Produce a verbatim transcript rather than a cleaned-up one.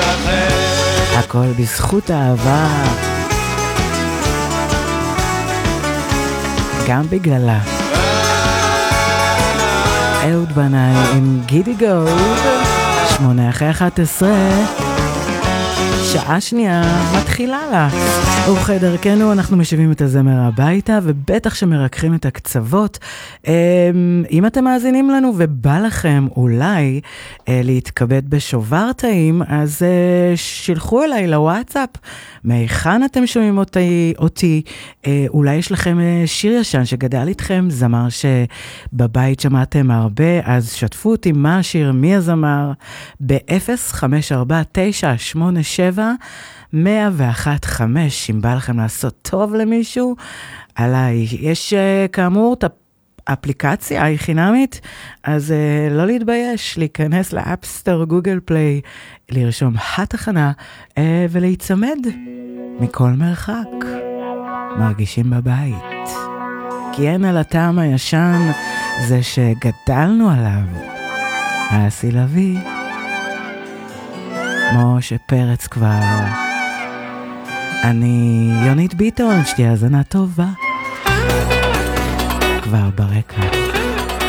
הכל בזכות האהבה, גם בגללה. אהוד בנאי עם גידי גולד, שמונה אחרי אחת עשרה, שעה שנייה מתחילה לה. אורחי דרכנו, אנחנו משיבים את הזמר הביתה, ובטח שמרקחים את הקצוות. אם אתם מאזינים לנו ובא לכם אולי להתכבד בשובר טעים, אז שילחו אליי לוואטסאפ, מהיכן אתם שומעים אותי, אותי. אולי יש לכם שיר ישן שגדל איתכם, זמר שבבית שמעתם הרבה, אז שתפו אותי מה השיר, מי הזמר, ב-אפס חמש ארבע תשע שמונה שבע מאה ואחת חמש, אם בא לכם לעשות טוב למישהו, עליי. יש כאמור את האפליקציה, היא חינמית, אז לא להתבייש, להיכנס לאפסטור, גוגל פליי, לרשום התחנה ולהיצמד מכל מרחק. מרגישים בבית. כי אין על הטעם הישן, זה שגדלנו עליו. העשי לוי. משה פרץ כבר. אני יונית ביטון, שתהיה האזנה טובה. כבר ברקע.